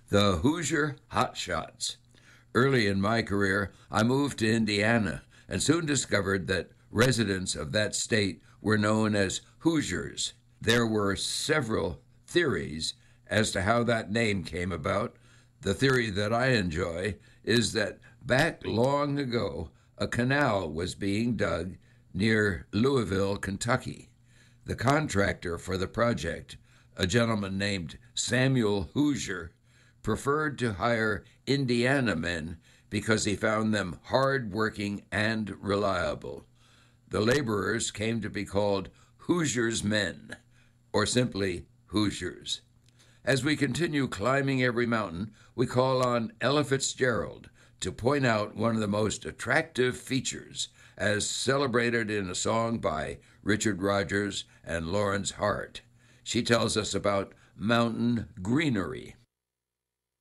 The Hoosier Hotshots. Early in my career, I moved to Indiana and soon discovered that residents of that state were known as Hoosiers. There were several theories as to how that name came about. The theory that I enjoy is that back long ago, a canal was being dug near Louisville, Kentucky. The contractor for the project, a gentleman named Samuel Hoosier, preferred to hire Indiana men because he found them hard-working and reliable. The laborers came to be called Hoosiers' men, or simply Hoosiers. As we continue climbing every mountain, we call on Ella Fitzgerald to point out one of the most attractive features, as celebrated in a song by Richard Rodgers and Lawrence Hart. She tells us about mountain greenery.